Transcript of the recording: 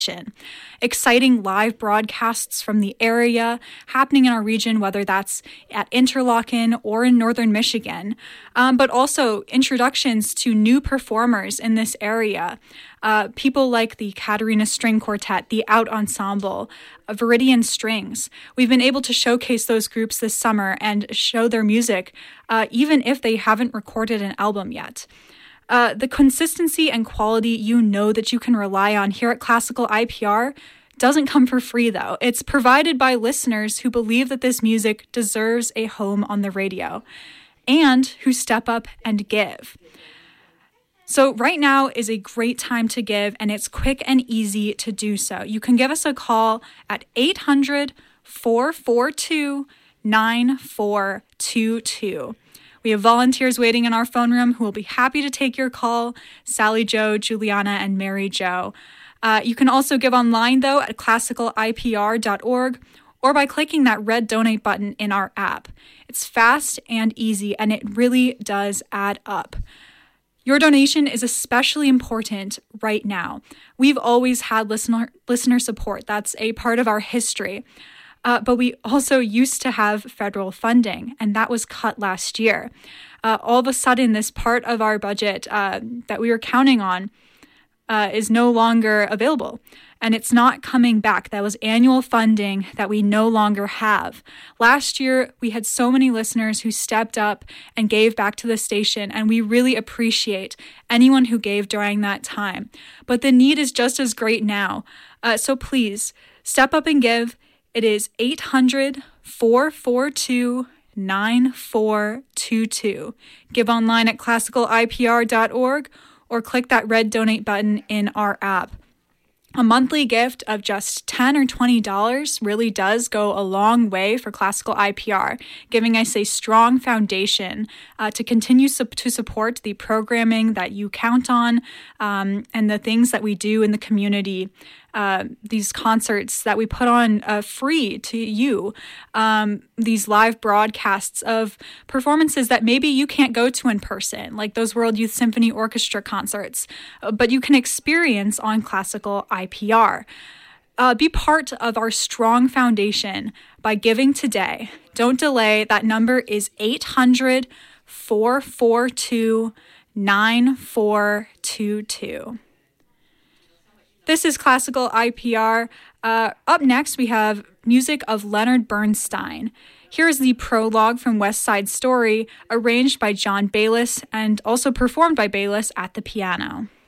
Exciting live broadcasts from the area happening in our region, whether that's at Interlochen or in northern Michigan, but also introductions to new performers in this area. People like the Katarina String Quartet, the Out Ensemble, Viridian Strings. We've been able to showcase those groups this summer and show their music, even if they haven't recorded an album yet. The consistency and quality you know that you can rely on here at Classical IPR doesn't come for free, though. It's provided by listeners who believe that this music deserves a home on the radio and who step up and give. So right now is a great time to give, and it's quick and easy to do so. You can give us a call at 800-442-9422. We have volunteers waiting in our phone room who will be happy to take your call: Sally Jo, Juliana, and Mary Jo. You can also give online, though, at classicalipr.org or by clicking that red donate button in our app. It's fast and easy, and it really does add up. Your donation is especially important right now. We've always had listener support. That's a part of our history. But we also used to have federal funding, and that was cut last year. All of a sudden, this part of our budget that we were counting on is no longer available, and it's not coming back. That was annual funding that we no longer have. Last year, we had so many listeners who stepped up and gave back to the station, and we really appreciate anyone who gave during that time. But the need is just as great now. So please, step up and give. It is 800-442-9422. Give online at classicalipr.org or click that red donate button in our app. A monthly gift of just $10 or $20 really does go a long way for Classical IPR, giving us a strong foundation to continue to support the programming that you count on and the things that we do in the community. These concerts that we put on free to you, these live broadcasts of performances that maybe you can't go to in person, like those World Youth Symphony Orchestra concerts, but you can experience on Classical IPR. Be part of our strong foundation by giving today. Don't delay. That number is 800-442-9422. This is Classical IPR. Up next, we have music of Leonard Bernstein. Here is the prologue from West Side Story, arranged by John Bayliss and also performed by Bayliss at the piano.